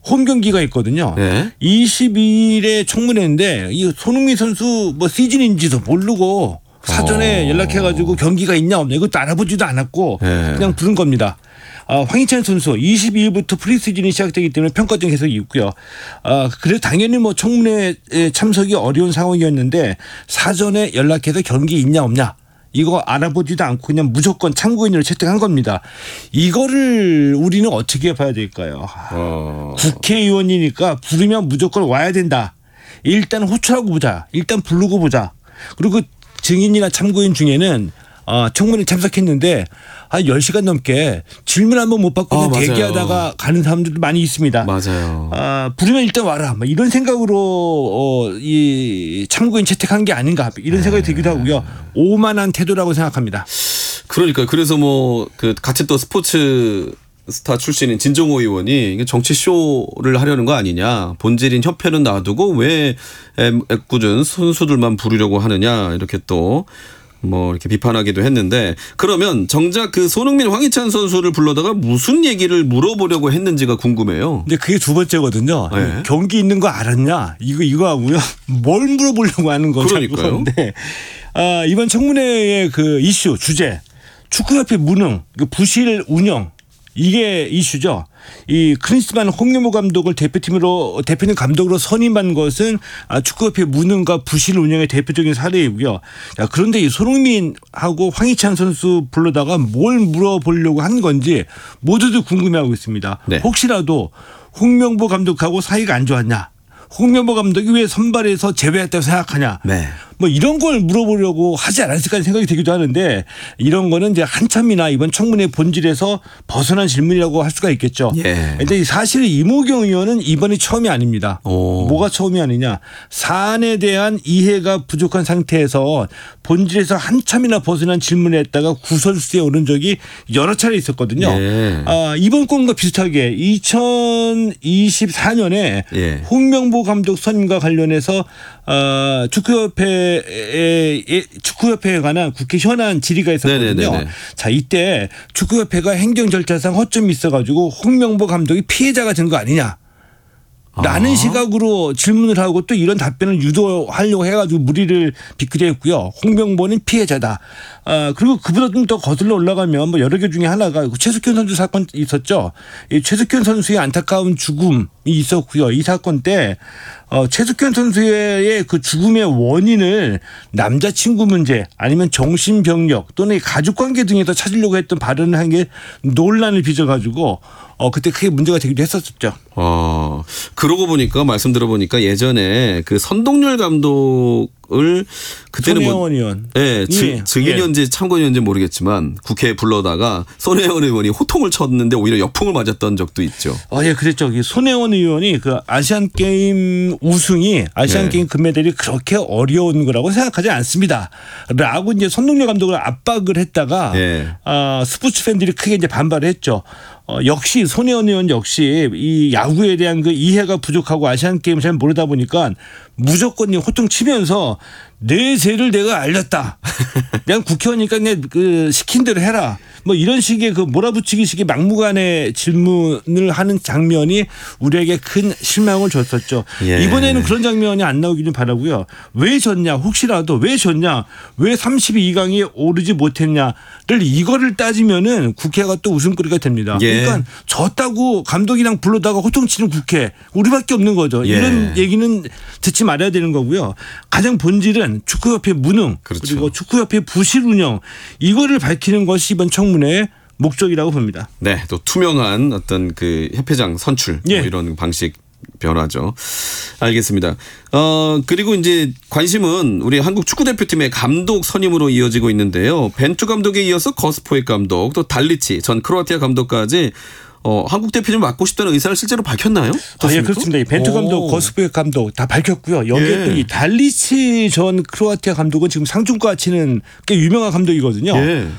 홈 경기가 있거든요. 네. 22일에 청문회인데 이 손흥민 선수 뭐 시즌인지도 모르고 사전에 연락해가지고 경기가 있냐 없냐 이것도 알아보지도 않았고 네. 그냥 부른 겁니다. 황희찬 선수 22일부터 프리시즌이 시작되기 때문에 평가전 계속 있고요. 그래서 당연히 뭐 청문회에 참석이 어려운 상황이었는데 사전에 연락해서 경기 있냐 없냐 이거 알아보지도 않고 그냥 무조건 참고인으로 채택한 겁니다. 이거를 우리는 어떻게 봐야 될까요? 국회의원이니까 부르면 무조건 와야 된다. 일단 호출하고 보자. 일단 부르고 보자. 그리고 증인이나 참고인 중에는 청문회 참석했는데 한 10시간 넘게 질문 한번 못 받고 그냥 대기하다가 가는 사람들도 많이 있습니다. 맞아요. 부르면 일단 와라. 뭐 이런 생각으로 이 참고인 채택한 게 아닌가 이런 생각이 들기도 하고요. 오만한 태도라고 생각합니다. 그러니까 그래서 뭐 그 같이 또 스포츠 스타 출신인 진정호 의원이 이게 정치 쇼를 하려는 거 아니냐. 본질인 협회는 놔두고 왜 애꿎은 선수들만 부르려고 하느냐. 이렇게 또 뭐 이렇게 비판하기도 했는데 그러면 정작 그 손흥민 황희찬 선수를 불러다가 무슨 얘기를 물어보려고 했는지가 궁금해요. 근데 그게 두 번째거든요. 네. 경기 있는 거 알았냐? 이거 하고요. 뭘 물어보려고 하는 거죠? 그러니까요. 그런데 이번 청문회의 그 이슈 주제 축구협회 무능, 부실 운영 이게 이슈죠. 이 크리스만 홍명보 감독을 대표팀 감독으로 선임한 것은 축구협회 무능과 부실 운영의 대표적인 사례이고요. 자, 그런데 이 손흥민하고 황희찬 선수 불러다가 뭘 물어보려고 한 건지 모두들 궁금해하고 있습니다. 네. 혹시라도 홍명보 감독하고 사이가 안 좋았냐? 홍명보 감독이 왜 선발에서 제외했다고 생각하냐? 네. 뭐 이런 걸 물어보려고 하지 않았을까 생각이 들기도 하는데 이런 거는 이제 한참이나 이번 청문회 본질에서 벗어난 질문이라고 할 수가 있겠죠. 그런데 예. 사실 이모경 의원은 이번이 처음이 아닙니다. 오. 뭐가 처음이 아니냐. 사안에 대한 이해가 부족한 상태에서 본질에서 한참이나 벗어난 질문을 했다가 구설수에 오른 적이 여러 차례 있었거든요. 예. 이번 건과 비슷하게 2024년에 예. 홍명보 감독 선임과 관련해서 축구협회에 관한 국회 현안 질의가 있었거든요. 네네네네. 자, 이때 축구협회가 행정 절차상 허점이 있어가지고 홍명보 감독이 피해자가 된 거 아니냐. 라는 시각으로 질문을 하고 또 이런 답변을 유도하려고 해가지고 무리를 빚기도 했고요. 홍명보는 피해자다. 그리고 그보다 좀 더 거슬러 올라가면 뭐 여러 개 중에 하나가 최석현 선수 사건 있었죠. 이 최석현 선수의 안타까운 죽음이 있었고요. 이 사건 때 최석현 선수의 그 죽음의 원인을 남자친구 문제 아니면 정신병력 또는 가족관계 등에서 찾으려고 했던 발언을 한 게 논란을 빚어가지고 그때 크게 문제가 되기도 했었죠. 그러고 보니까 말씀 들어보니까 예전에 그 선동열 감독을 그때는 손혜원 의원. 네, 증인이었는지 참고인이었는지 모르겠지만 국회에 불러다가 손혜원 의원이 호통을 쳤는데 오히려 역풍을 맞았던 적도 있죠. 예, 그랬죠. 손혜원 의원이 그 아시안 게임 우승이 아시안 게임 금메달이 그렇게 어려운 거라고 생각하지 않습니다. 라고 이제 선동열 감독을 압박을 했다가 스포츠 팬들이 크게 이제 반발을 했죠. 역시 손혜원 의원 역시 이 야구에 대한 그 이해가 부족하고 아시안 게임을 잘 모르다 보니까 무조건 호통 치면서 내 죄를 내가 알렸다. 내가 국회의원이니까 그냥 그 시킨 대로 해라. 뭐 이런 식의 그 몰아붙이기식의 막무가내 질문을 하는 장면이 우리에게 큰 실망을 줬었죠. 이번에는 그런 장면이 안 나오기를 바라고요. 왜 졌냐? 혹시라도 왜 졌냐? 왜 32강에 오르지 못했냐를 이거를 따지면은 국회가 또 웃음거리가 됩니다. 그러니까 졌다고 감독이랑 불러다가 호통치는 국회 우리밖에 없는 거죠. 이런 얘기는 듣지 말아야 되는 거고요. 가장 본질은 축구협회 무능 그리고 축구협회 부실 운영 이거를 밝히는 것이 이번 청문회의 목적이라고 봅니다. 네, 또 투명한 어떤 그 협회장 선출 뭐 이런 방식 변화죠. 알겠습니다. 그리고 이제 관심은 우리 한국 축구대표팀의 감독 선임으로 이어지고 있는데요. 벤투 감독에 이어서 거스포익 감독 또 달리치 전 크로아티아 감독까지 한국 대표팀을 맡고 싶다는 의사를 실제로 밝혔나요? 예, 그렇습니다. 이 벤투 감독, 거스포익 감독 다 밝혔고요. 여기에 또 이 달리치 전 크로아티아 감독은 지금 상중가 치는 꽤 유명한 감독이거든요.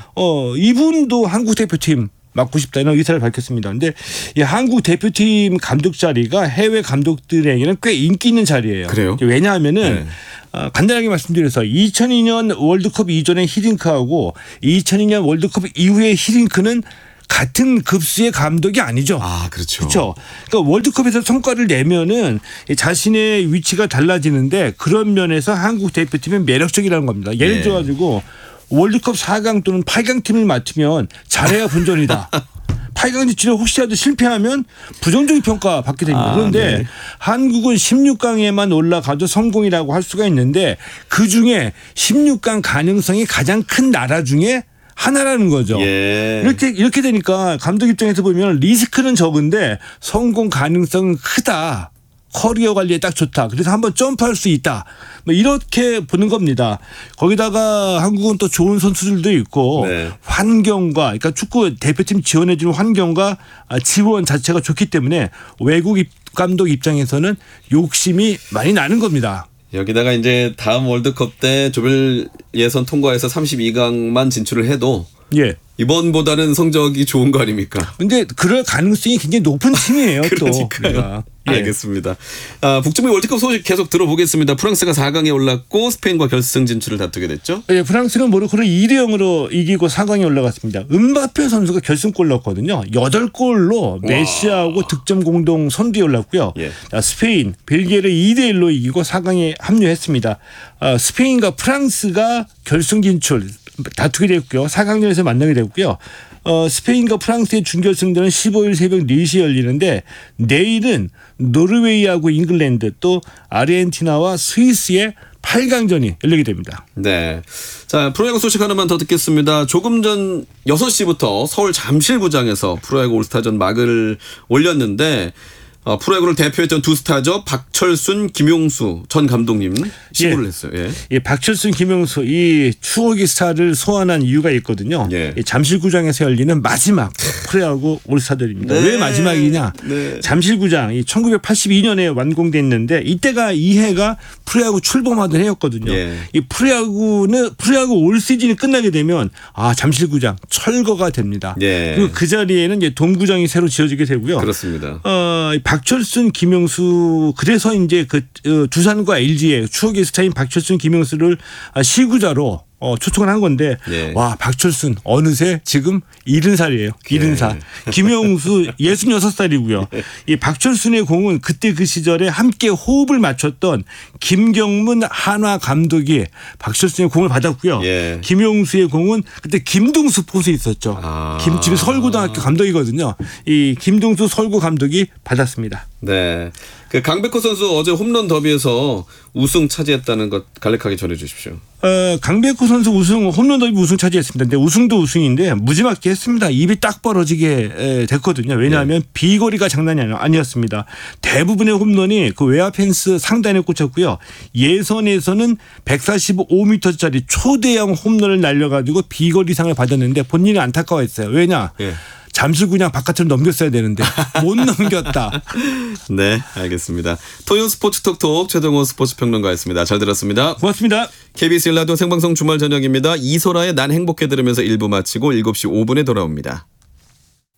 이분도 한국 대표팀 맡고 싶다는 의사를 밝혔습니다. 그런데 이 한국 대표팀 감독 자리가 해외 감독들에게는 꽤 인기 있는 자리예요. 그래요? 왜냐하면은 간단하게 말씀드려서 2002년 월드컵 이전의 히딩크하고 2002년 월드컵 이후의 히딩크는 같은 급수의 감독이 아니죠. 아, 그렇죠. 그렇죠. 그러니까 월드컵에서 성과를 내면은 자신의 위치가 달라지는데 그런 면에서 한국 대표팀은 매력적이라는 겁니다. 예를 들어가지고 월드컵 4강 또는 8강 팀을 맡으면 잘해야 본전이다. 8강 진출에 혹시라도 실패하면 부정적인 평가 받게 됩니다. 그런데 한국은 16강에만 올라가도 성공이라고 할 수가 있는데 그중에 16강 가능성이 가장 큰 나라 중에 하나라는 거죠. 이렇게 되니까 감독 입장에서 보면 리스크는 적은데 성공 가능성은 크다. 커리어 관리에 딱 좋다. 그래서 한번 점프할 수 있다. 뭐 이렇게 보는 겁니다. 거기다가 한국은 또 좋은 선수들도 있고 환경과 그러니까 축구 대표팀 지원해 주는 환경과 지원 자체가 좋기 때문에 외국 감독 입장에서는 욕심이 많이 나는 겁니다. 여기다가 이제 다음 월드컵 때 조별 예선 통과해서 32강만 진출을 해도 이번보다는 성적이 좋은 거 아닙니까? 근데 그럴 가능성이 굉장히 높은 팀이에요. 그러니까요. 알겠습니다. 북중미 월드컵 소식 계속 들어보겠습니다. 프랑스가 4강에 올랐고 스페인과 결승 진출을 다투게 됐죠? 네, 프랑스는 모로코를 2대0으로 이기고 4강에 올라갔습니다. 음바페 선수가 결승골 넣었거든요. 8골로 메시하고 득점 공동 선두에 올랐고요. 스페인, 벨기에를 2대1로 이기고 4강에 합류했습니다. 스페인과 프랑스가 결승 진출 다투게 됐고요. 4강전에서 만나게 됐고요. 스페인과 프랑스의 준결승전은 15일 새벽 4시에 열리는데 내일은 노르웨이하고 잉글랜드 또 아르헨티나와 스위스의 8강전이 열리게 됩니다. 네. 자, 프로야구 소식 하나만 더 듣겠습니다. 조금 전 6시부터 서울 잠실구장에서 프로야구 올스타전 막을 올렸는데 프로야구를 대표했던 두 스타죠. 박철순, 김용수 전 감독님 시구를 했어요. 박철순, 김용수 이 추억의 스타를 소환한 이유가 있거든요. 잠실구장에서 열리는 마지막 프로야구 올스타전입니다. 왜 마지막이냐? 잠실구장 1982년에 완공됐는데 이때가 이 해가 프로야구 출범하던 해였거든요. 이 프로야구 올 시즌이 끝나게 되면 잠실구장 철거가 됩니다. 그리고 그 자리에는 이제 동구장이 새로 지어지게 되고요. 그렇습니다. 박철순, 김용수 그래서 이제 그 두산과 LG의 추억의 스타인 박철순, 김용수를 시구자로 초청을 한 건데 와 박철순 어느새 지금 70살이에요. 70살. 김용수 66살이고요. 이 박철순의 공은 그때 그 시절에 함께 호흡을 맞췄던 김경문 한화 감독이 박철순의 공을 받았고요. 김용수의 공은 그때 김동수 포수 있었죠. 지금 서울고등학교 감독이거든요. 이 김동수 서울고 감독이 받았습니다. 네. 그 강백호 선수 어제 홈런 더비에서 우승 차지했다는 것 간략하게 전해 주십시오. 강백호 선수 홈런 더비 우승 차지했습니다. 근데 우승도 우승인데 무지막지 했습니다. 입이 딱 벌어지게 됐거든요. 왜냐하면 비거리가 장난이 아니었습니다. 대부분의 홈런이 그 외야 펜스 상단에 꽂혔고요. 예선에서는 145m짜리 초대형 홈런을 날려가지고 비거리상을 받았는데 본인이 안타까워했어요. 왜냐? 잠실구장 바깥으로 넘겼어야 되는데 못 넘겼다. 네, 알겠습니다. 토요 스포츠 톡톡 최동호 스포츠 평론가였습니다. 잘 들었습니다. 고맙습니다. KBS 1라디오 생방송 주말 저녁입니다. 이소라의 난 행복해 들으면서 1부 마치고 7시 5분에 돌아옵니다.